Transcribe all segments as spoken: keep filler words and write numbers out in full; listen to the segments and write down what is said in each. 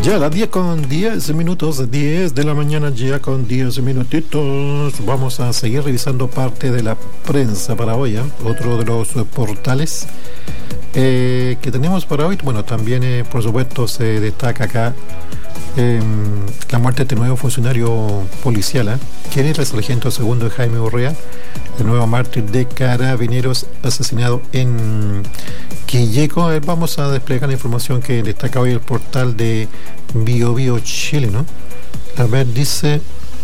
Ya a las diez con diez minutos, diez de la mañana, ya con diez minutitos. Vamos a seguir revisando parte de la prensa para hoy, ¿eh? Otro de los portales eh, que tenemos para hoy. Bueno, también, eh, por supuesto, se destaca acá eh, la muerte de este nuevo funcionario policial, ¿eh? ¿Quién es el sargento segundo de Jaime Urrea? El nuevo mártir de Carabineros asesinado en Quilleco. Eh, vamos a desplegar la información que destaca hoy el portal de Bio Bio Chile, ¿no? A ver, dice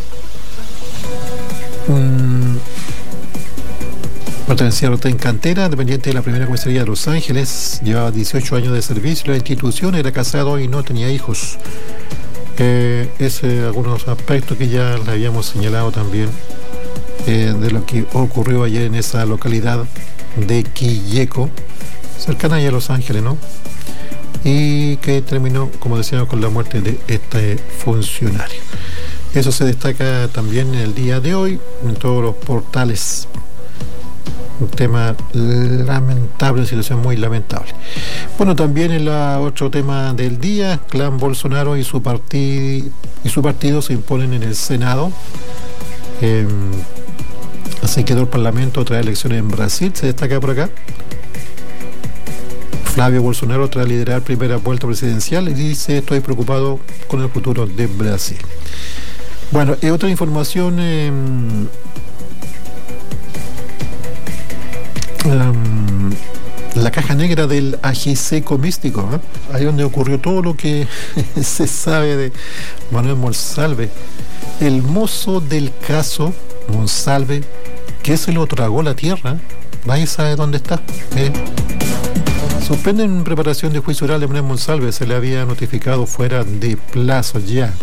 um, pertenecía a Rota en Cantera, dependiente de la primera comisaría de Los Ángeles, llevaba dieciocho años de servicio en la institución, era casado y no tenía hijos. Eh, es eh, algunos aspectos que ya le habíamos señalado también eh, de lo que ocurrió ayer en esa localidad de Quilleco, cercana ya a Los Ángeles, ¿no? Y que terminó, como decíamos, con la muerte de este funcionario. Eso se destaca también en el día de hoy en todos los portales. Un tema lamentable, una situación muy lamentable. Bueno, también en la otro tema del día, clan Bolsonaro y su partido y su partido se imponen en el Senado. Eh, así quedó el Parlamento tras elecciones en Brasil, se destaca por acá. Flavio Bolsonaro tras liderar primera vuelta presidencial y dice: estoy preocupado con el futuro de Brasil. Bueno, eh, otra información, eh, um, la caja negra del ajiseco místico, ¿eh? Ahí donde ocurrió todo lo que se sabe de Manuel Monsalve, el mozo del caso Monsalve, que se lo tragó la tierra. Nadie sabe dónde está. ¿eh? Suspenden preparación de juicio oral de Manuel Monsalve, se le había notificado fuera de plazo ya.